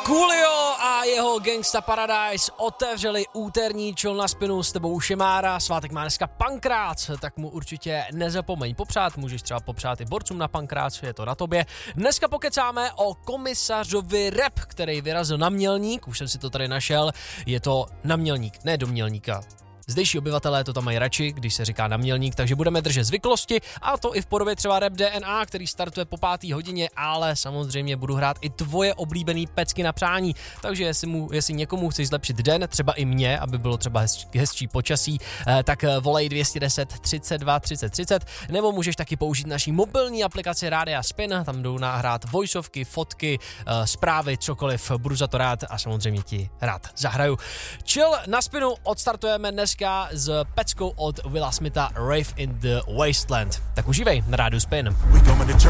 Coolio a jeho Gangsta Paradise otevřeli úterní Chill na spinu, s tebou Šemára. Svátek má dneska Pankrác, tak mu určitě nezapomeň popřát, můžeš třeba popřát i borcům na Pankrác, je to na tobě. Dneska pokecáme o komisařovi Rap, který vyrazil na Mělník, už jsem si to tady našel, je to na Mělník, ne do Mělníka. Zdejší obyvatelé to tam mají radši, když se říká na Mělník, takže budeme držet zvyklosti a to i v podobě třeba Rap DNA, který startuje po 5. hodině, ale samozřejmě budu hrát i tvoje oblíbený pecky na přání, takže jestli někomu chceš zlepšit den, třeba i mě, aby bylo třeba hezčí počasí, tak volej 210 32 30 30, nebo můžeš taky použít naší mobilní aplikaci Rádia Spin, tam jdou nahrát voiceovky, fotky, zprávy, cokoliv, budu za to rád a samozřejmě ti rád zahraju. Chill na spinu odstartujeme dnes s peckou od Willa Smitha Rave in the Wasteland. Tak užívej na Rádiu Spin.